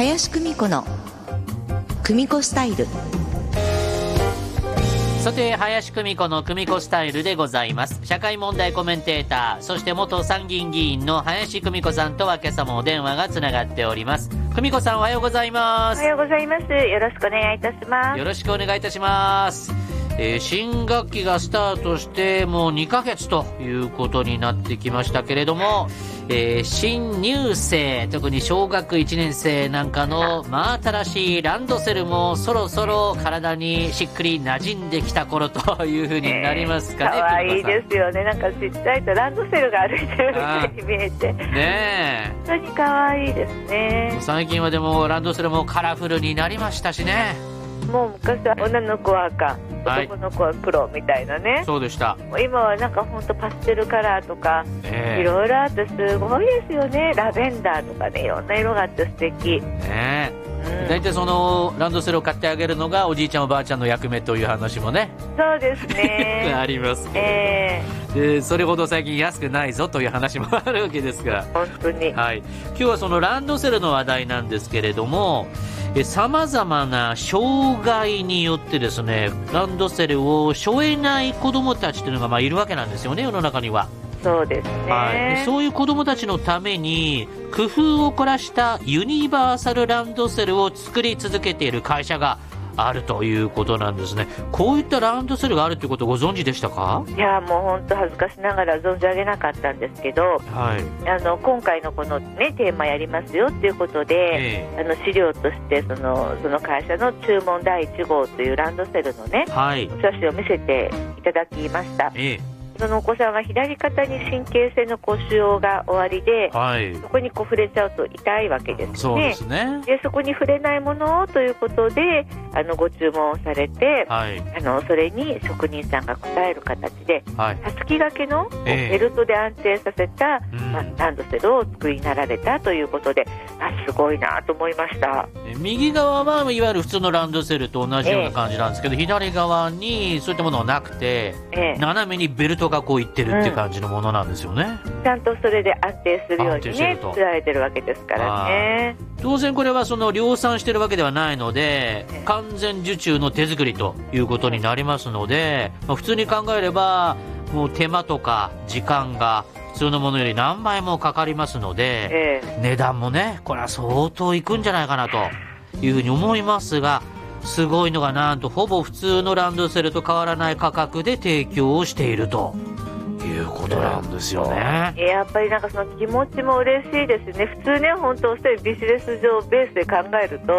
林久美子の久美子スタイル。 さて、林久美子の久美子スタイルでございます。社会問題コメンテーター、そして元参議院議員の林久美子さんとは今朝もお電話がつながっております。久美子さん、おはようございます。 おはようございます。よろしくお願いいたします。 よろしくお願いいたします。新学期がスタートしてもう2ヶ月ということになってきましたけれども、新入生、特に小学1年生なんかの真新しいランドセルもそろそろ体にしっくり馴染んできた頃という風になりますかね。 可愛いですよね。なんかちっちゃいとランドセルが歩いてるみたいに見えてね、本当に可愛いですね。 最近はでもランドセルもカラフルになりましたしね。 もう昔は女の子は赤、男の子は黒みたいなね、 そうでした。 今はなんか本当パステルカラーとか、いろいろあってすごいですよね。ラベンダーとかね、いろんな色があって素敵ね。 大体そのランドセルを買ってあげるのがおじいちゃんおばあちゃんの役目という話もね、 そうですねありますけど、でそれほど最近安くないぞという話もあるわけですが、 本当に、 はい、今日はそのランドセルの話題なんですけれども、さまざまな障害によってですね、ランドセルを背負えない子どもたちというのがいるわけなんですよね、世の中には。 そうですね、 はい、でそういう子どもたちのために工夫を凝らしたユニバーサルランドセルを作り続けている会社があるということなんですね。こういったランドセルがあるということをご存知でしたか？ いや、もう本当恥ずかしながら存じ上げなかったんですけど、はい、今回のこの、ね、テーマやりますよということで、資料としてその会社の注文第1号というランドセルのね、はい、写真を見せていただきました。そのお子さんは左肩に神経性の腫瘍がおありで、はい、そこに触れちゃうと痛いわけですね。 そうですね。 でそこに触れないものをということでご注文されて、はい、それに職人さんが応える形で、たすき掛けのベルトで安定させた、ランドセルを作りになられたということで、すごいなと思いました。 右側はいわゆる普通のランドセルと同じような感じなんですけど、左側にそういったものはなくて、斜めにベルトがこういってるっていう感じのものなんですよね。 ちゃんとそれで安定するようにね作られてるわけですからね。 当然これはその量産してるわけではないので、完全受注の手作りということになりますので、普通に考えればもう手間とか時間が普通のものより何倍もかかりますので、値段もね、これは相当いくんじゃないかなというふうに思いますが、すごいのがなんとほぼ普通のランドセルと変わらない価格で提供をしているということなんですよね。 やっぱりなんかその気持ちも嬉しいですね。普通ね、本当そういうビジネス上ベースで考えると